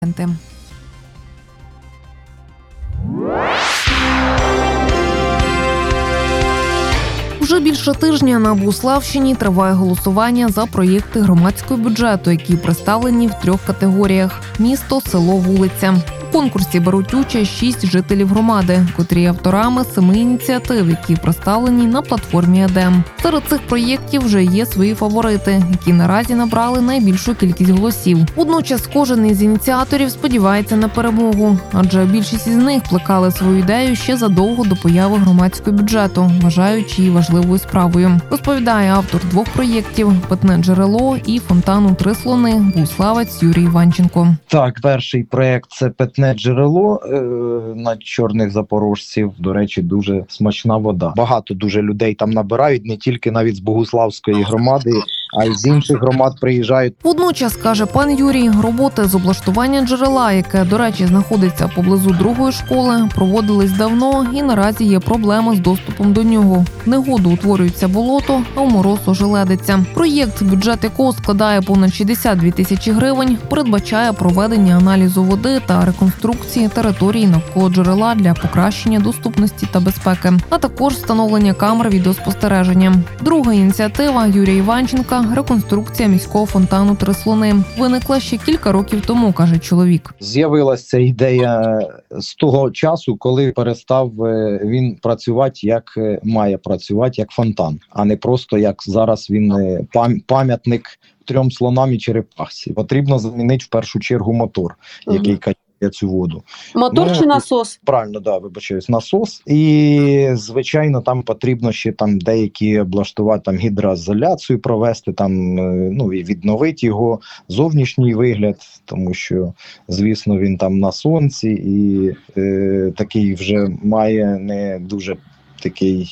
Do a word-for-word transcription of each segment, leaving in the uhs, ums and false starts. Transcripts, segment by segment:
Уже більше тижня на Богуславщині триває голосування за проєкти громадського бюджету, які представлені в трьох категоріях – місто, село, вулиця. У конкурсі беруть участь шість жителів громади, котрі є авторами семи ініціатив, які представлені на платформі ЕДЕМ. Серед цих проєктів вже є свої фаворити, які наразі набрали найбільшу кількість голосів. Водночас кожен із ініціаторів сподівається на перемогу, адже більшість із них плекали свою ідею ще задовго до появи громадського бюджету, вважаючи її важливою справою. Розповідає автор двох проєктів «Питне джерело» і «Фонтану Три слони» богуславець Юрій Іванченко. Так, перший проєкт – це «Питне джерело» е, на Чорних Запорожців. До речі, дуже смачна вода. Багато дуже людей там набирають, не тільки навіть з Богуславської громади, а й з інших громад приїжджають. Водночас, каже пан Юрій, роботи з облаштування джерела, яке, до речі, знаходиться поблизу другої школи, проводились давно і наразі є проблеми з доступом до нього. В негоду утворюється болото, а в мороз ожеледиться. Проєкт, бюджет якого складає понад шістдесят дві тисячі гривень, передбачає проведення аналізу води та реконструкції території навколо джерела для покращення доступності та безпеки, а також встановлення камер відеоспостереження. Друга ініціатива Юрія Іванченка – реконструкція міського фонтану «Три слони». Виникла ще кілька років тому, каже чоловік. З'явилася ця ідея з того часу, коли перестав він працювати, як має працювати, як фонтан, а не просто як зараз він пам'ятник трьом слонам і черепахі. Потрібно замінити в першу чергу мотор, угу. який качає цю воду. Мотор ну, чи насос? Правильно, да, вибачаюсь, насос. І, звичайно, там потрібно ще там деякі облаштувати, там гідроізоляцію провести, там, ну, і відновити його зовнішній вигляд, тому що, звісно, він там на сонці і е, такий вже має не дуже такий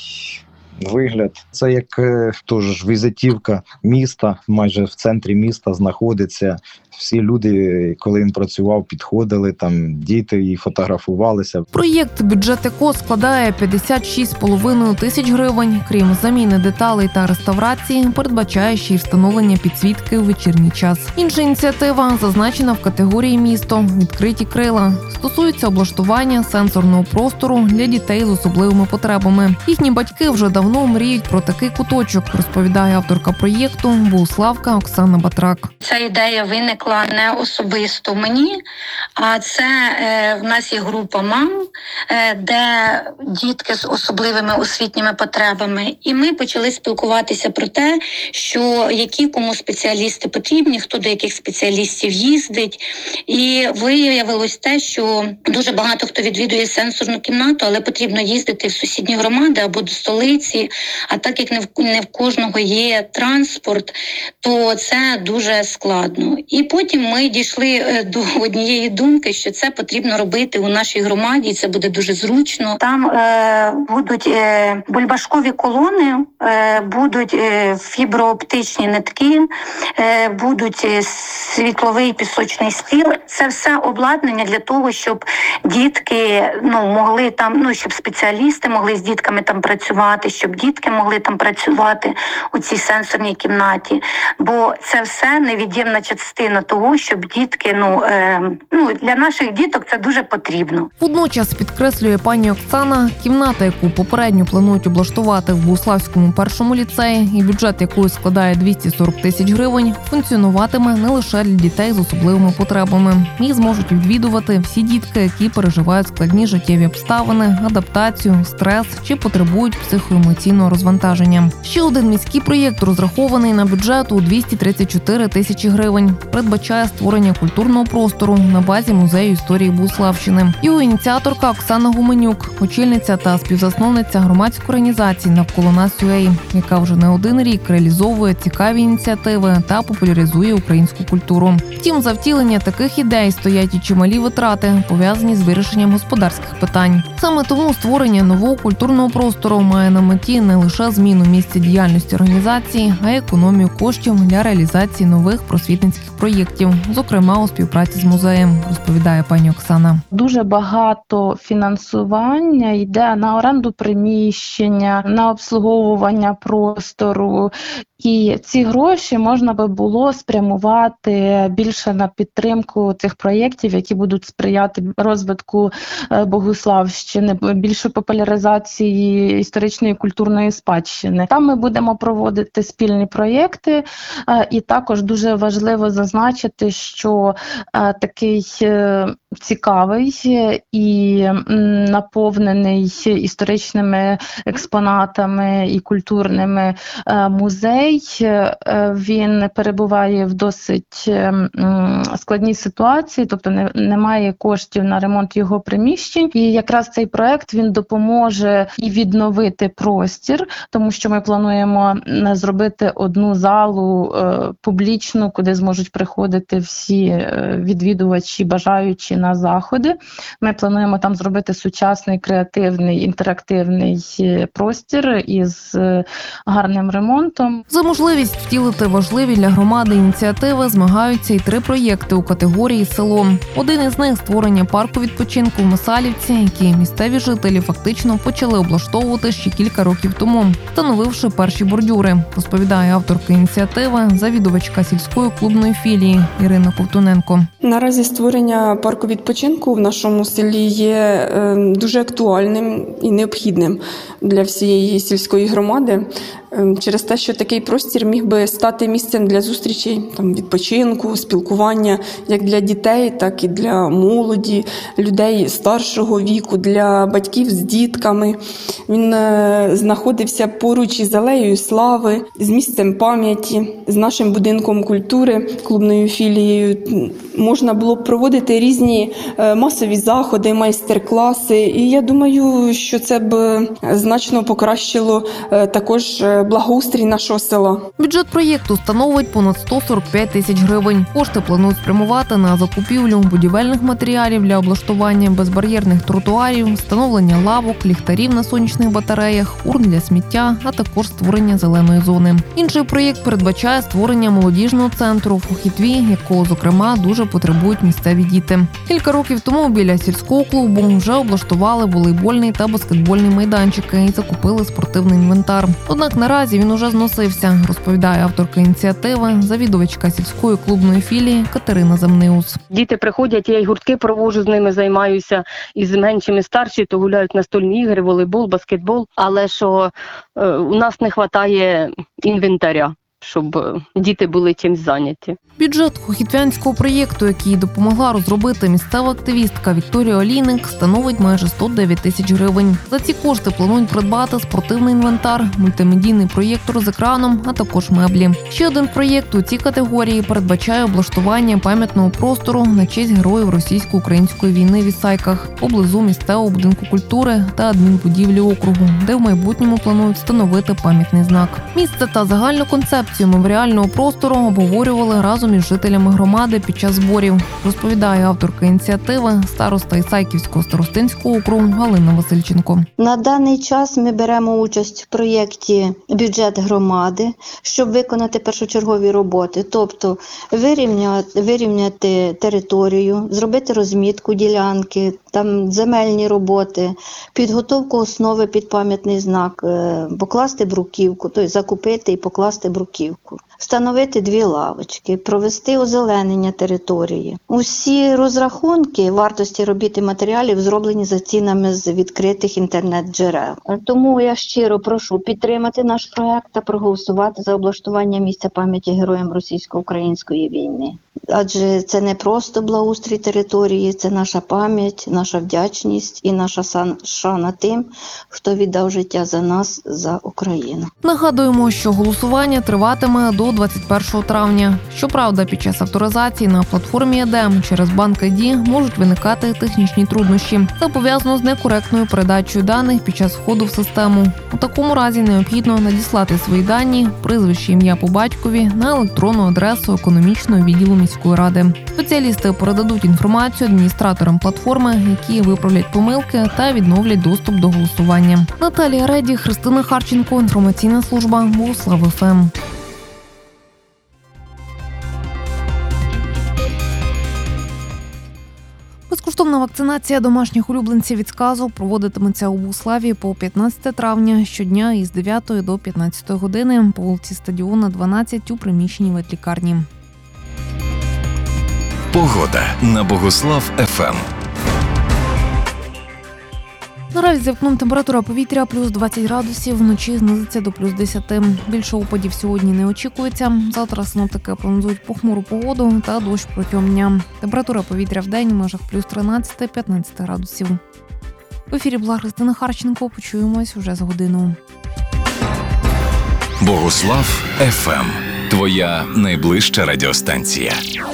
вигляд. Це як е, теж візитівка міста, майже в центрі міста знаходиться. Всі люди, коли він працював, підходили, там діти і фотографувалися. Проєкт, бюджет якого складає п'ятдесят шість з половиною тисяч гривень. Крім заміни деталей та реставрації, передбачає ще й встановлення підсвітки у вечірній час. Інша ініціатива зазначена в категорії «Місто» – «Відкриті крила». Стосується облаштування сенсорного простору для дітей з особливими потребами. Їхні батьки вже давно мріють про такий куточок, розповідає авторка проєкту богуславка Оксана Батрак. Ця ідея виникла не особисто мені, а це е, в нас є група мам, е, де дітки з особливими освітніми потребами. І ми почали спілкуватися про те, що які кому спеціалісти потрібні, хто до яких спеціалістів їздить. І виявилось те, що дуже багато хто відвідує сенсорну кімнату, але потрібно їздити в сусідні громади або до столиці. А так як не в, не в кожного є транспорт, то це дуже складно. І потім ми дійшли до однієї думки, що це потрібно робити у нашій громаді, і це буде дуже зручно. Там е, будуть е, бульбашкові колони, е, будуть е, фіброоптичні нитки, е, будуть е, світловий пісочний стіл. Це все обладнання для того, щоб дітки ну, могли там, ну, щоб спеціалісти могли з дітками там працювати, щоб дітки могли там працювати у цій сенсорній кімнаті. Бо це все невід'ємна частина того, щоб дітки, ну, е, ну, для наших діток це дуже потрібно. Водночас, підкреслює пані Оксана, кімната, яку попередньо планують облаштувати в Богуславському першому ліцеї і бюджет якої складає двісті сорок тисяч гривень, функціонуватиме не лише для дітей з особливими потребами. Їх зможуть відвідувати всі дітки, які переживають складні життєві обставини, адаптацію, стрес чи потребують психоемоційного розвантаження. Ще один міський проєкт розрахований на бюджет у двісті тридцять чотири тисячі гривень. Передбачає створення культурного простору на базі Музею історії Богуславщини. Його ініціаторка Оксана Гуменюк, очільниця та співзасновниця громадської організації «Навколо нас.ua», яка вже не один рік реалізовує цікаві ініціативи та популяризує українську культуру. Втім, за втілення таких ідей стоять і чималі витрати, пов'язані з вирішенням господарських питань. Саме тому створення нового культурного простору має на меті меті не лише зміну місця діяльності організації, а й економію коштів для реалізації нових просвітницьких проєктів, зокрема у співпраці з музеєм, розповідає пані Оксана. Дуже багато фінансування йде на оренду приміщення, на обслуговування простору. І ці гроші можна би було спрямувати більше на підтримку цих проєктів, які будуть сприяти розвитку Богуславщини, більше популяризації історичної і культурної спадщини. Там ми будемо проводити спільні проєкти, і також дуже важливо зазначити, що такий цікавий і наповнений історичними експонатами і культурними музей, він перебуває в досить складній ситуації, тобто не, немає коштів на ремонт його приміщень. І якраз цей проект він допоможе і відновити простір, тому що ми плануємо зробити одну залу публічну, куди зможуть приходити всі відвідувачі, бажаючі на заходи. Ми плануємо там зробити сучасний, креативний, інтерактивний простір із гарним ремонтом. За можливість втілити важливі для громади ініціативи змагаються й три проєкти у категорії «Село». Один із них – створення парку відпочинку в Месалівці, який місцеві жителі фактично почали облаштовувати ще кілька років тому, встановивши перші бордюри, розповідає авторка ініціативи, завідувачка сільської клубної філії Ірина Ковтуненко. Наразі створення парку відпочинку в нашому селі є дуже актуальним і необхідним для всієї сільської громади, через те, що такий простір міг би стати місцем для зустрічей, там, відпочинку, спілкування як для дітей, так і для молоді, людей старшого віку, для батьків з дітками. Він е, знаходився поруч із алеєю слави, з місцем пам'яті, з нашим будинком культури, клубною філією. Можна було б проводити різні е, масові заходи, майстер-класи. І я думаю, що це б значно покращило е, також благоустрій нашого села. Бюджет проєкту становить понад сто сорок п'ять тисяч гривень. Кошти планують спрямувати на закупівлю будівельних матеріалів для облаштування безбар'єрних тротуарів, встановлення лавок, ліхтарів на сонячних батареях, урн для сміття, а також створення зеленої зони. Інший проєкт передбачає створення молодіжного центру в Хохітві, якого, зокрема, дуже потребують місцеві діти. Кілька років тому біля сільського клубу вже облаштували волейбольний та баскетбольний майданчики і закупили спортивний інвентар. Однак наразі він уже зносився, розповідає авторка ініціативи, завідувачка сільської клубної філії Катерина Замниус. Діти приходять, я й гуртки проводжу, з ними займаюся, і з меншими старші, то гуляють настольні ігри, волейбол, баскетбол, але що е, у нас не вистачає інвентаря, щоб діти були чимось зайняті. Бюджет хохітвянського проєкту, який допомогла розробити місцева активістка Вікторія Олійник, становить майже сто дев'ять тисяч гривень. За ці кошти планують придбати спортивний інвентар, мультимедійний проєктор з екраном, а також меблі. Ще один проєкт у цій категорії передбачає облаштування пам'ятного простору на честь героїв російсько-української війни в Ісайках, поблизу місцевого будинку культури та адмінбудівлі округу, де в майбутньому планують встановити пам'ятний знак. Місце та загальну концепцію меморіального простору обговорювали разом із жителями громади під час зборів, розповідає авторка ініціативи, староста Ісайківського старостинського округу Галина Васильченко. На даний час ми беремо участь в проєкті «Бюджет громади», щоб виконати першочергові роботи, тобто вирівняти, вирівняти територію, зробити розмітку ділянки, там земельні роботи, підготовку основи під пам'ятний знак, покласти бруківку, тобто закупити і покласти бруківку, встановити дві лавочки, провести озеленення території. Усі розрахунки вартості робіт і матеріалів зроблені за цінами з відкритих інтернет-джерел. Тому я щиро прошу підтримати наш проект та проголосувати за облаштування місця пам'яті героям російсько-української війни. Адже це не просто благоустрій території, це наша пам'ять, наша вдячність і наша шана тим, хто віддав життя за нас, за Україну. Нагадуємо, що голосування триватиме до до двадцять першого травня. Щоправда, під час авторизації на платформі ЕДЕМ через банк ай ді можуть виникати технічні труднощі. Це пов'язано з некоректною передачею даних під час входу в систему. У такому разі необхідно надіслати свої дані, прізвище, ім'я по батькові на електронну адресу економічного відділу міської ради. Спеціалісти передадуть інформацію адміністраторам платформи, які виправлять помилки та відновлять доступ до голосування. Наталія Реді, Христина Харченко, інформаційна служба Богуслав еф ем. Безкоштовна вакцинація домашніх улюбленців від сказу проводитиметься у Богуславі по п'ятнадцяте травня щодня із дев'ятої до п'ятнадцятої години по вулиці Стадіона, дванадцять у приміщенні ветлікарні. Погода на Богуслав еф ем. Наразі за вікном температура повітря плюс двадцять градусів, вночі знизиться до плюс десять. Більше опадів сьогодні не очікується. Завтра синоптики прогнозують похмуру погоду та дощ протягом дня. Температура повітря в день в межах плюс тринадцять - п'ятнадцять градусів. В ефірі була Христина Харченко. Почуємось уже за годину. Богуслав еф ем. Твоя найближча радіостанція.